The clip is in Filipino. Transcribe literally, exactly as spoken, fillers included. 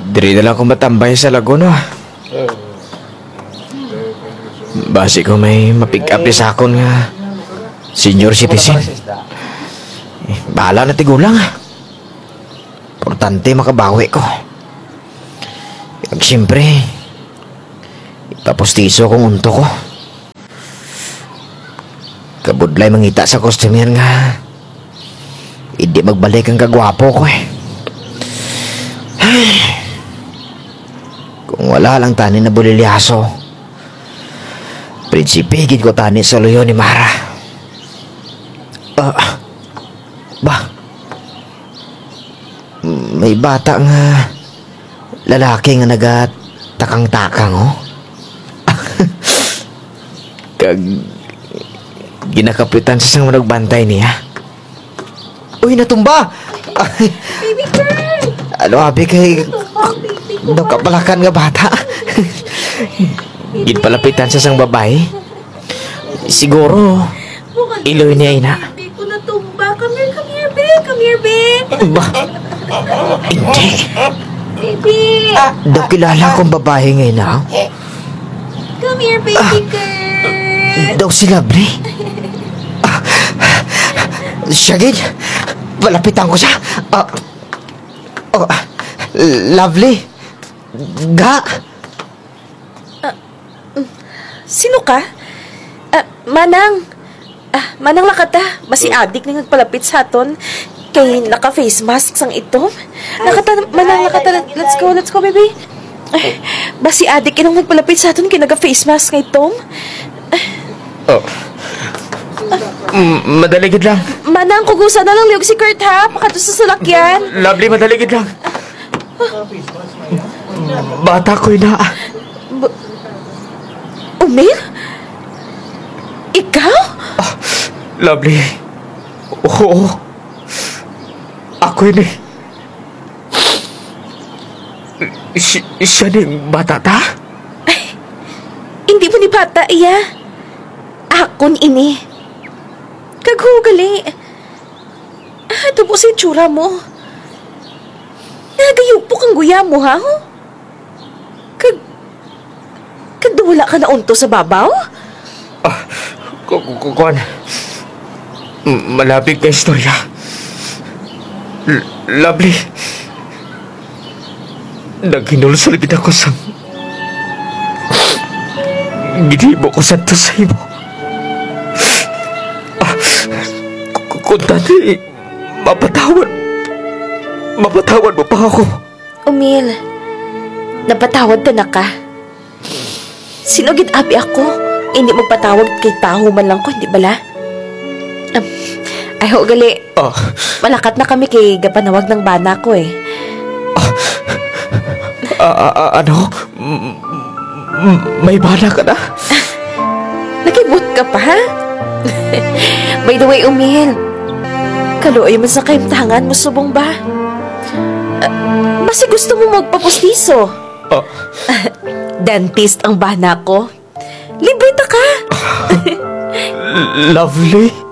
Diri na lang ako matambay sa Laguna. Basi ko may mapick up sa akon nga senior citizen. Eh, bahala na tigulang. Importante makabawi ko. At siyempre, ipapustiso kong unto ko. Kabudlay mangita sa customer nga hindi magbalik ang kagwapo ko eh. Kung wala lang tani na bulilyaso, prinsipe higit ko tani sa luyo ni Mara. Uh, ba? May bata nga lalaki nga nagatakang-takang oh. Kag ginakapitan sa sang nagbantay niya. Uy, natumba! Baby girl! Ano abi kay daw kapalakan nga bata. Ginpalapitan sa sang babae. Siguro iloy niya ina. Baby ko natumba. Come here, come here, babe. Come here, babe. Ba? Hindi. Baby. Daw kilala kong babae ngayon na. Come here, baby girl. Daw si Lovely. Ah, siya gid. Palapitan ko siya. Ah, oh, Lovely. Ga. Sino ka? Ah, Manang. Ah, Manang lakata. Basi adik na nagpalapit sa aton. Kay naka-face mask sang ito. Nakata, Manang lakata. Let's go, let's go, baby. Ay, basi adik inong nagpalapit sa aton kay naka-face mask nga itom. Oh. Mm, madaligid lang. Manang, kugusa na lang liog si Kurt ha. Pakato sa salakyan. Lovely, madaligid lang. Bata ko na. Umil? Ikaw? Ah, Lovely. Oo. Ako yun eh. Si, siya din bata ta? Ay, hindi mo ni bata, iya. Akon ini. Kaghugali. Ah, ito po sa itsura mo. Nagayupok ang guya mo, ha? Kag... Kagdawala ka na unto sa babaw? Ah, kukukuan. Malapit na istorya. L- Lovely. Naghinulsol kita ko sa... Ginibo ko sa to sa imo. Ah, kung tati, mapatawad. Mapatawad mo pa ako. Umil, napatawad ka na ka. Sinugid abi ako. Hindi magpatawad kay taho man lang ko, hindi bala? Um, ay ho, gali. Ah, Malakat na kami kay gapanawag ng bana ko eh. ah, ah, ah, ano? M- m- may bala ka na? Nakibot ka pa, ha? By the way, Umil, kaluoy mo sa kaimtangan mo subong ba? Uh, basi gusto mo magpapustiso? Ah, Dentist ang bana ko. Libre ta ka. Lovely.